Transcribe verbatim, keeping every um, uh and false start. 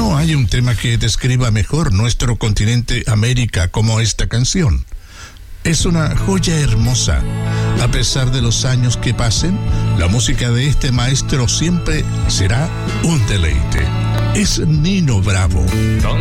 No hay un tema que describa mejor nuestro continente América como esta canción. Es una joya hermosa. A pesar de los años que pasen, la música de este maestro siempre será un deleite. Es Nino Bravo. Con